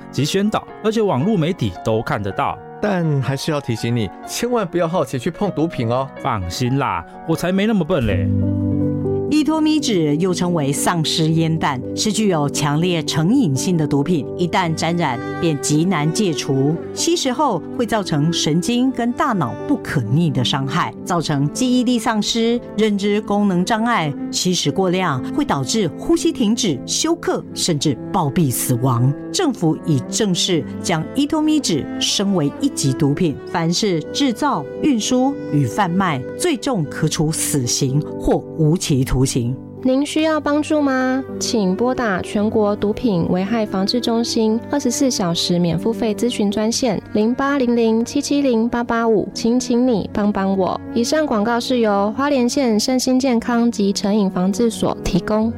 及宣导，而且网络媒体都看得到。 但还是要提醒你，千万不要好奇去碰毒品哦。 放心啦，我才没那么笨嘞。 依托咪酯又称为丧尸烟弹，是具有强烈成瘾性的毒品，一旦沾染便极难戒除。吸食后会造成神经跟大脑不可逆的伤害，造成记忆力丧失、认知功能障碍。吸食过量会导致呼吸停止、休克，甚至暴毙死亡。政府已正式将依托咪酯升为一级毒品，凡是制造、运输与贩卖，最重可处死刑或无期徒刑。 您需要帮助吗？请拨打全国毒品危害防治中心24小时免付费咨询专线0800770885，请你帮帮我。以上广告是由花莲县身心健康及成瘾防治所提供。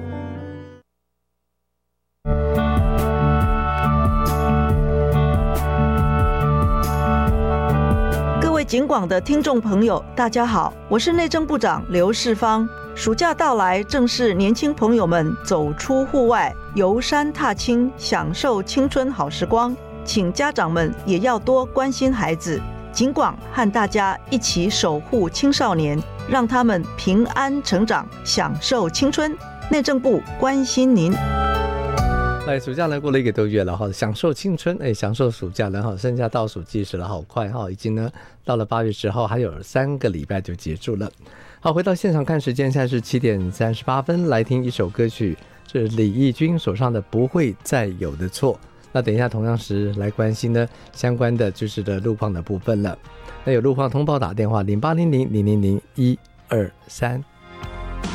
各位警广的听众朋友，大家好，我是内政部长刘世芳。暑假到来，正是年轻朋友们走出户外、游山踏青、享受青春好时光。请家长们也要多关心孩子，警广和大家一起守护青少年，让他们平安成长，享受青春。内政部关心您。 来，暑假来过了1个多月了哈，享受青春，享受暑假了哈，剩下倒数计时了，好快哈，已经呢到了8月10号，还有3个礼拜就结束了。好，回到现场看时间，现在是7点38分，来听一首歌曲，是李翊君手上的《不会再有的错》。那等一下同样时来关心呢相关的就是的路况的部分了。那有路况通报打电话0800000123。